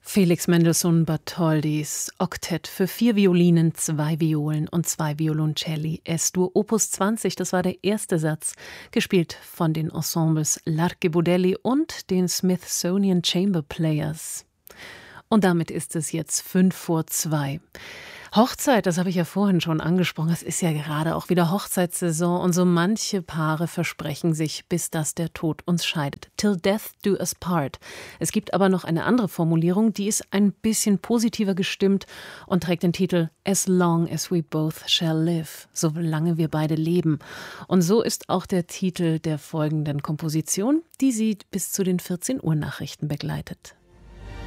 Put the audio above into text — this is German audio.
Felix Mendelssohn Bartholdis Oktett für 4 Violinen, 2 Violen und 2 Violoncelli S-Dur Opus 20, das war der erste Satz, gespielt von den Ensembles L'Archibudelli und den Smithsonian Chamber Players. Und damit ist es jetzt 2:05. Hochzeit, das habe ich ja vorhin schon angesprochen, es ist ja gerade auch wieder Hochzeitssaison und so manche Paare versprechen sich, bis dass der Tod uns scheidet. Till death do us part. Es gibt aber noch eine andere Formulierung, die ist ein bisschen positiver gestimmt und trägt den Titel As long as we both shall live, solange wir beide leben. Und so ist auch der Titel der folgenden Komposition, die Sie bis zu den 14 Uhr Nachrichten begleitet.